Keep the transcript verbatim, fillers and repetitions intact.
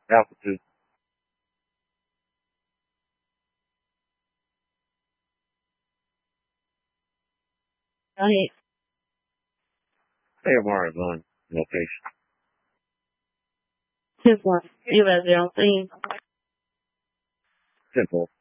Altitude. Right. A M R is on location. Two four. You have zero three. Simple.